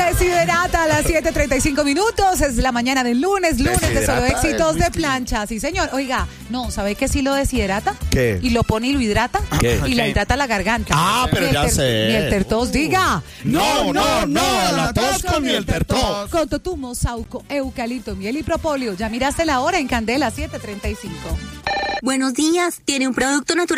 Desiderata a las 7:35 minutos. Es la mañana del lunes de solo éxitos de plancha. Sí, señor. Oiga, no, ¿sabe qué sí lo deshidrata? ¿Qué? Y lo pone y lo hidrata. ¿Qué? Y le hidrata la garganta. Ah, pero ya sé. Miel Tertos, diga. No, la tos con Miel Tertos. Con totumo, sauco, eucalipto, miel y propóleo. Ya miraste la hora en Candela, 7:35. Buenos días. ¿Tiene un producto natural